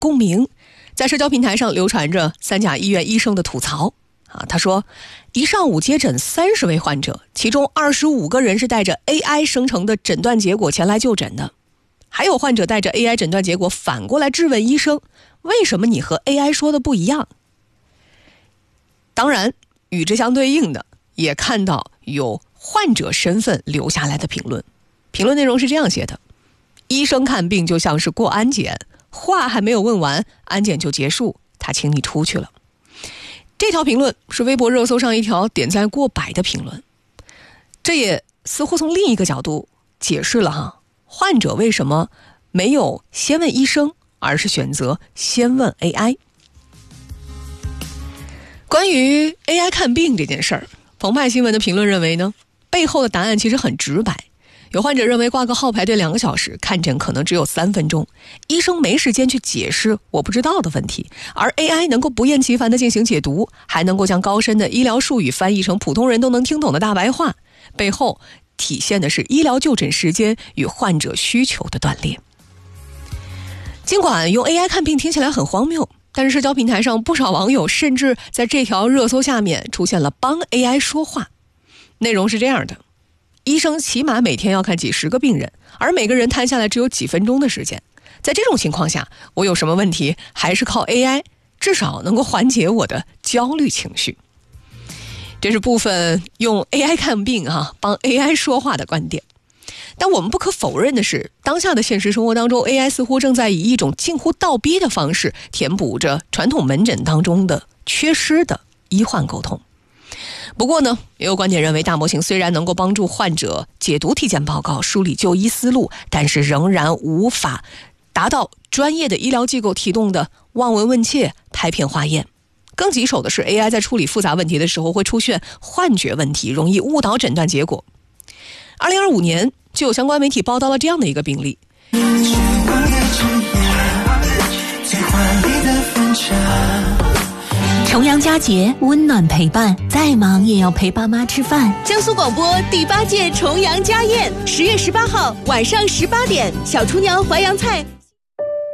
共鸣。在社交平台上流传着三甲医院医生的吐槽他说，一上午接诊30位患者，其中25个人是带着 AI 生成的诊断结果前来就诊的，还有患者带着 AI 诊断结果反过来质问医生，为什么你和 AI 说的不一样？当然，与之相对应的，也看到有患者身份留下来的评论。评论内容是这样写的：医生看病就像是过安检，话还没有问完，安检就结束，他请你出去了。这条评论是微博热搜上一条点赞过百的评论，这也似乎从另一个角度解释了患者为什么没有先问医生，而是选择先问 AI。 关于 AI 看病这件事儿，澎湃新闻的评论认为呢，背后的答案其实很直白。有患者认为挂个号排队2个小时，看诊可能只有3分钟，医生没时间去解释我不知道的问题，而 AI 能够不厌其烦地进行解读，还能够将高深的医疗术语翻译成普通人都能听懂的大白话，背后体现的是医疗就诊时间与患者需求的断裂。尽管用 AI 看病听起来很荒谬，但是社交平台上不少网友甚至在这条热搜下面出现了帮 AI 说话。内容是这样的：医生起码每天要看几十个病人，而每个人摊下来只有几分钟的时间。在这种情况下，我有什么问题还是靠 AI， 至少能够缓解我的焦虑情绪。这是部分用 AI 看病帮 AI 说话的观点。但我们不可否认的是，当下的现实生活当中， AI 似乎正在以一种近乎倒逼的方式填补着传统门诊当中的缺失的医患沟通。不过呢，也有观点认为，大模型虽然能够帮助患者解读体检报告、梳理就医思路，但是仍然无法达到专业的医疗机构提供的望闻问切、拍片化验。更棘手的是， AI 在处理复杂问题的时候会出现幻觉问题，容易误导诊断结果。2025年就有相关媒体报道了这样的一个病例。 重阳佳节，温暖陪伴，再忙也要陪爸妈吃饭。 江苏广播第8届重阳家宴，10月18号晚上18点，小厨娘淮扬菜